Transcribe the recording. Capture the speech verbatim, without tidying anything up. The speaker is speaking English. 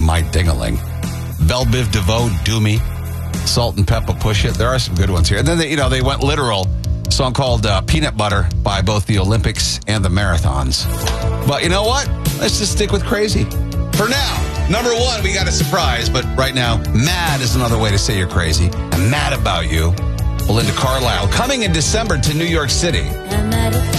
My Dingaling. Belle Biv DeVoe, Do Me. Salt and Peppa, Push It. There are some good ones here. And then, they, you know, they went literal. A song called uh, Peanut Butter by both the Olympics and the marathons. But you know what? Let's just stick with crazy. For now, number one, we got a surprise. But right now, mad is another way to say you're crazy. I'm mad about you. Belinda Carlisle coming in December to New York City.